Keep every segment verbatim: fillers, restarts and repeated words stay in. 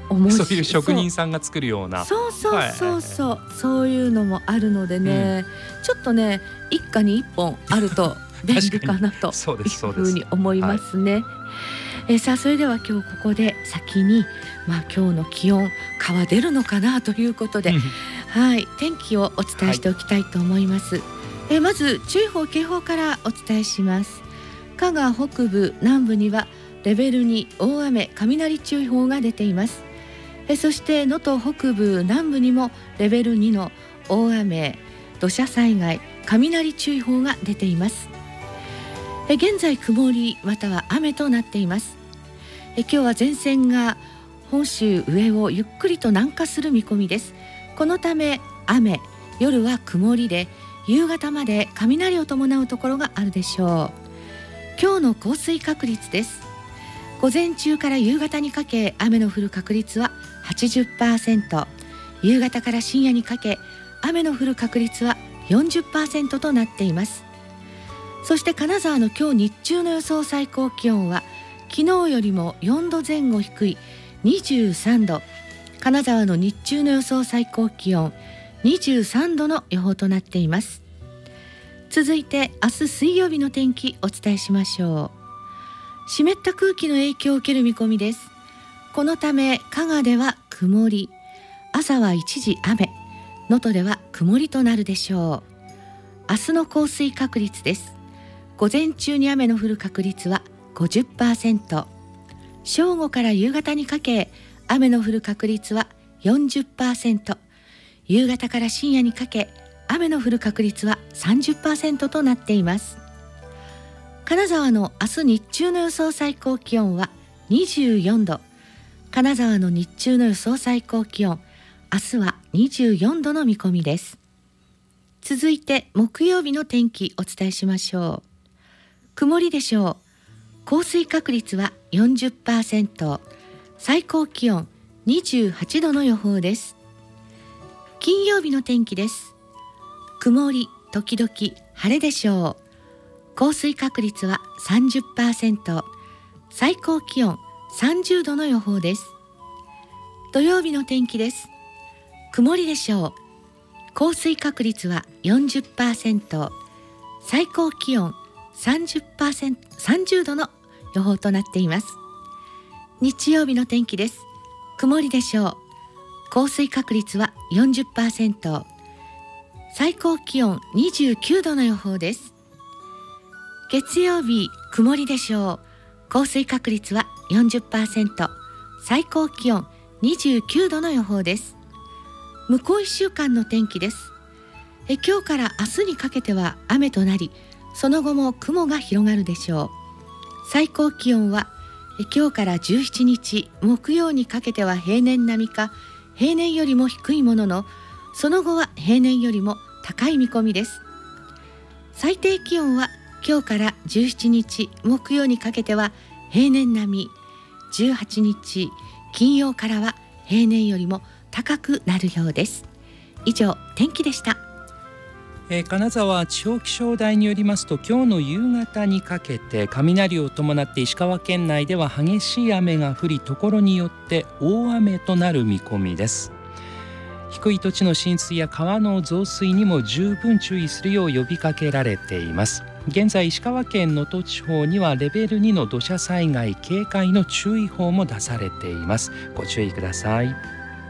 面白い、 そういう職人さんが作るような、 そうそうそうそう、はい、そういうのもあるのでね、うん、ちょっとね一家に一本あると便利かなというふうに思いますね。はい、えさあそれでは今日ここで先に、まあ、今日の気温蚊は出るのかなということで、はい、天気をお伝えしておきたいと思います。はい、えまず注意報警報からお伝えします。香川北部南部にはレベルに大雨雷注意報が出ています。えそして能登北部南部にもレベルにの大雨土砂災害雷注意報が出ています。え現在曇りまたは雨となっています。え今日は前線が本州上をゆっくりと南下する見込みです。このため雨、夜は曇りで夕方まで雷を伴うところがあるでしょう。今日の降水確率です。午前中から夕方にかけ雨の降る確率は はちじゅっパーセント、 夕方から深夜にかけ雨の降る確率は よんじゅっパーセント となっています。そして金沢の今日日中の予想最高気温は昨日よりもよんどぜん後低いにじゅうさんど、金沢の日中の予想最高気温にじゅうさんどの予報となっています。続いて明日水曜日の天気お伝えしましょう。湿った空気の影響を受ける見込みです。このため加賀では曇り、朝は一時雨、能登では曇りとなるでしょう。明日の降水確率です。午前中に雨の降る確率は ごじゅっパーセント、 正午から夕方にかけ雨の降る確率は よんじゅっパーセント、 夕方から深夜にかけ雨の降る確率は さんじゅっパーセント となっています。金沢の明日日中の予想最高気温はにじゅうよんど、金沢の日中の予想最高気温明日はにじゅうよんどの見込みです。続いて木曜日の天気お伝えしましょう。曇りでしょう。降水確率は よんじゅっパーセント、 最高気温にじゅうはちどの予報です。金曜日の天気です。曇り時々晴れでしょう。降水確率は さんじゅっパーセント、 最高気温さんじゅうどの予報です。土曜日の天気です。曇りでしょう。降水確率は よんじゅっパーセント、 最高気温さんじゅっパーセント、さんじゅうどの予報となっています。日曜日の天気です。曇りでしょう。降水確率は よんじゅっパーセント、 最高気温にじゅうきゅうどの予報です。月曜日曇りでしょう。降水確率は よんじゅっパーセント、 最高気温にじゅうきゅうどの予報です。向こういっしゅうかんの天気です。え今日から明日にかけては雨となり、その後も雲が広がるでしょう。最高気温はえ今日からじゅうしちにち木曜にかけては平年並みか平年よりも低いものの、その後は平年よりも高い見込みです。最低気温は今日からじゅうしちにち木曜にかけては平年並み、じゅうはちにち金曜からは平年よりも高くなるようです。以上天気でした。 えー、金沢地方気象台によりますと、今日の夕方にかけて雷を伴って石川県内では激しい雨が降り、ところによって大雨となる見込みです。低い土地の浸水や川の増水にも十分注意するよう呼びかけられています。現在石川県能登地方にはレベルにの土砂災害警戒の注意報も出されています。ご注意ください。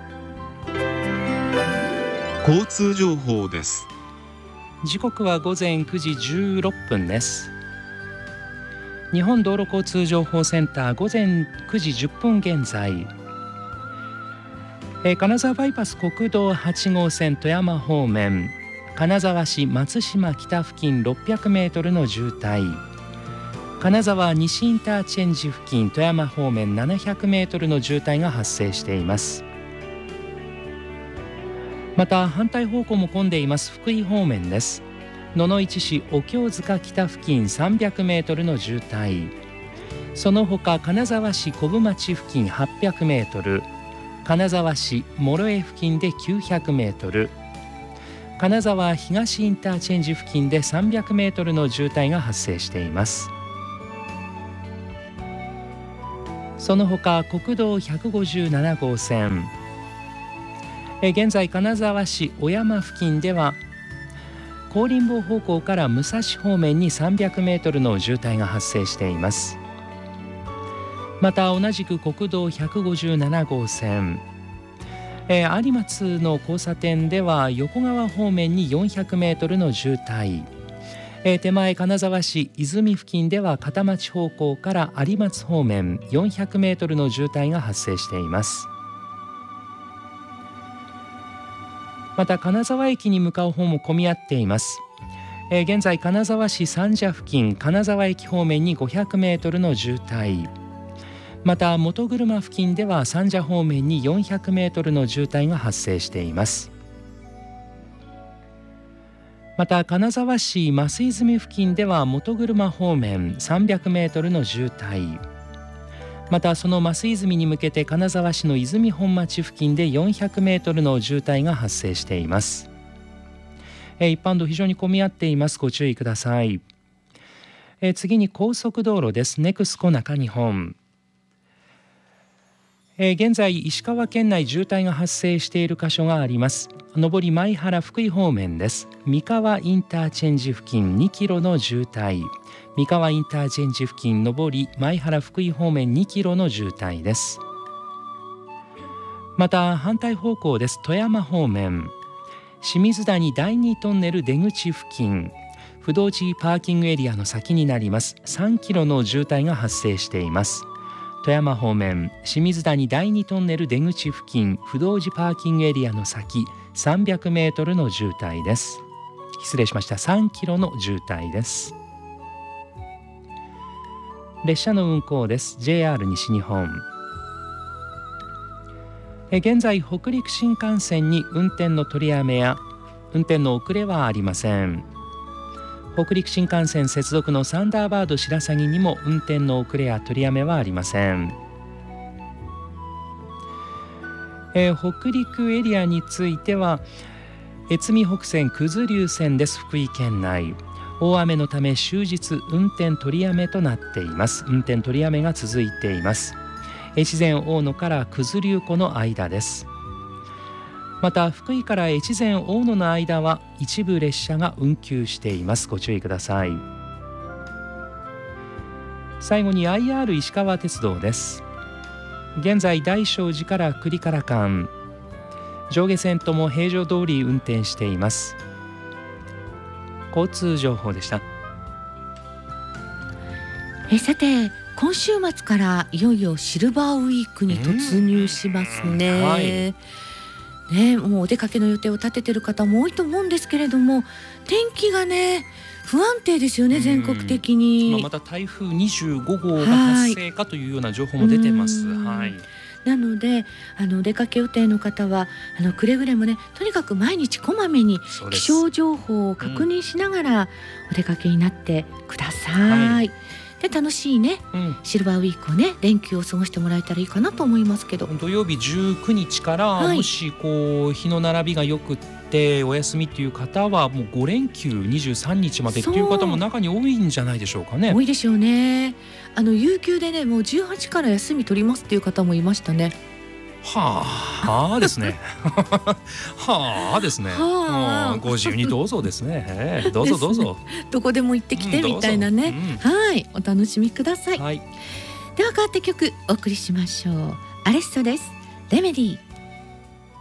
交通情報です。 時刻はごぜんくじじゅうろっぷんです。日本道路交通情報センターごぜんくじじゅっぷん現在、えー、金沢バイパス国道はちごうせん富山方面、金沢市松島北付近ろっぴゃくメートルの渋滞、金沢西インターチェンジ付近富山方面ななひゃくメートルの渋滞が発生しています。また反対方向も混んでいます。福井方面です。野々市市お経塚北付近さんびゃくメートルの渋滞、その他金沢市小部町付近はっぴゃくメートル、金沢市諸江付近できゅうひゃくメートル、金沢東インターチェンジ付近でさんびゃくメートルの渋滞が発生しています。 その他国道ひゃくごじゅうなな号線、え現在金沢市小山付近では高林坊方向から武蔵方面にさんびゃくメートルの渋滞が発生しています。また同じく国道ひゃくごじゅうなな号線、えー、有松の交差点では横川方面によんひゃくメートルの渋滞、えー、手前金沢市泉付近では片町方向から有松方面よんひゃくメートルの渋滞が発生しています。また金沢駅に向かう方も混み合っています。えー、現在金沢市三社付近金沢駅方面にごひゃくメートルの渋滞、また元車付近では三社方面によんひゃくメートルの渋滞が発生しています。また金沢市増泉付近では元車方面さんびゃくメートルの渋滞、またその増泉に向けて金沢市の泉本町付近でよんひゃくメートルの渋滞が発生しています。え一般道非常に混み合っています。ご注意ください。え次に高速道路です。ネクスコ中日本、えー、現在石川県内渋滞が発生している箇所があります。上り前原福井方面です。三河インターチェンジ付近にキロの渋滞、三河インターチェンジ付近上り前原福井方面にキロの渋滞です。また反対方向です。富山方面清水谷だいにトンネル出口付近不動寺パーキングエリアの先になります。さんキロの渋滞が発生しています。富山方面清水谷だいにトンネル出口付近不動寺パーキングエリアの先さんびゃくメートルの渋滞です。失礼しました。さんキロの渋滞です。列車の運行です。 ジェイアール 西日本、え現在北陸新幹線に運転の取りやめや運転の遅れはありません。北陸新幹線接続のサンダーバード白鷺にも運転の遅れや取りやめはありません。えー、北陸エリアについては越美北線九頭竜線です。福井県内大雨のため終日運転取りやめとなっています。運転取りやめが続いています。越前大野から九頭竜湖の間です。また福井から越前大野の間は一部列車が運休しています。ご注意ください。最後に アイアール 石川鉄道です。現在大聖寺から栗から間上下線とも平常通り運転しています。交通情報でした。 えさて今週末からいよいよシルバーウィークに突入しますね。はいね、もうお出かけの予定を立てている方も多いと思うんですけれども、天気がね不安定ですよね、全国的に。 今また台風にじゅうご号が発生かというような情報も出てます。はい、 なのであのお出かけ予定の方はあのくれぐれもねとにかく毎日こまめに気象情報を確認しながらお出かけになってください。はい、で楽しいね、うん、シルバーウィークをね連休を過ごしてもらえたらいいかなと思いますけど、 土曜日じゅうくにちから、はい、もしこう日の並びがよくってお休みっていう方はもうご連休にじゅうさんにちまでっていう方も中に多いんじゃないでしょうかね。 多いでしょうね。あの有給でねもうじゅうはちから休み取りますっていう方もいましたね。 はあですねはあですねはあご自由にどうぞですね、えー、どうぞどうぞどこでも行ってきてみたいなね、うん、はいお楽しみください。はい、では変わって曲お送りしましょう。アレッソです。レメディー。